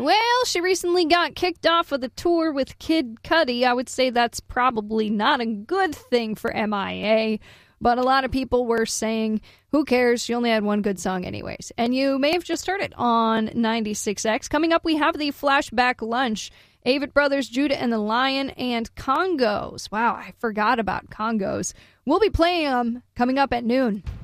Well, she recently got kicked off of the tour with Kid Cudi. I would say that's probably not a good thing for MIA, but a lot of people were saying, who cares? She only had one good song anyways. And you may have just heard it on 96X. Coming up, we have the Flashback Lunch. Avett Brothers, Judah and the Lion, and Congos. Wow, I forgot about Congos. We'll be playing them coming up at noon.